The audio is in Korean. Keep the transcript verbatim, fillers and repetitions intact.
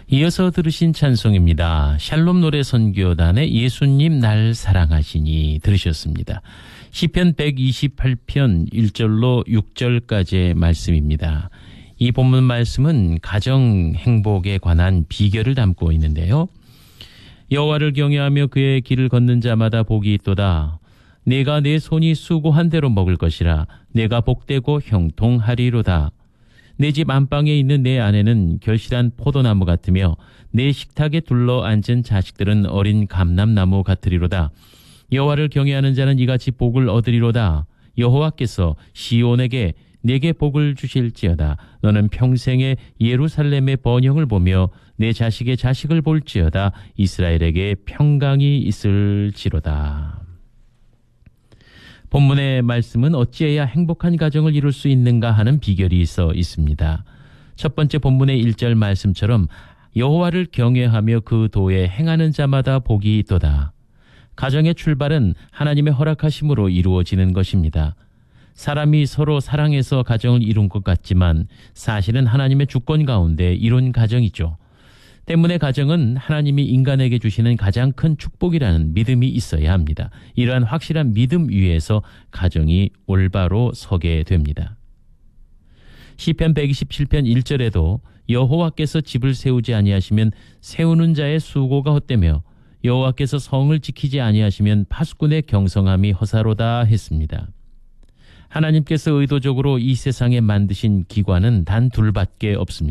이어서 들으신 찬송입니다. 샬롬 노래 선교단의 예수님 날 사랑하시니 들으셨습니다. 시편 백이십팔 편 일 절로 육 절까지의 말씀입니다. 이 본문 말씀은 가정 행복에 관한 비결을 담고 있는데요. 여호와를 경외하며 그의 길을 걷는 자마다 복이 있도다. 내가 내 손이 수고한 대로 먹을 것이라. 내가 복되고 형통하리로다. 내 집 안방에 있는 내 아내는 결실한 포도나무 같으며 내 식탁에 둘러 앉은 자식들은 어린 감람나무 같으리로다. 여호와를 경외하는 자는 이같이 복을 얻으리로다. 여호와께서 시온에게 내게 복을 주실지어다. 너는 평생에 예루살렘의 번영을 보며 내 자식의 자식을 볼지어다. 이스라엘에게 평강이 있을지로다. 본문의 말씀은 어찌해야 행복한 가정을 이룰 수 있는가 하는 비결이 있어 있습니다. 첫 번째 본문의 일 절 말씀처럼 여호와를 경외하며 그 도에 행하는 자마다 복이 있도다. 가정의 출발은 하나님의 허락하심으로 이루어지는 것입니다. 사람이 서로 사랑해서 가정을 이룬 것 같지만 사실은 하나님의 주권 가운데 이룬 가정이죠. 때문에 가정은 하나님이 인간에게 주시는 가장 큰 축복이라는 믿음이 있어야 합니다. 이러한 확실한 믿음 위에서 가정이 올바로 서게 됩니다. 시편 백이십칠 편 일 절에도 여호와께서 집을 세우지 아니하시면 세우는 자의 수고가 헛되며 여호와께서 성을 지키지 아니하시면 파수꾼의 경성함이 허사로다 했습니다. 하나님께서 의도적으로 이 세상에 만드신 기관은 단 둘밖에 없습니다.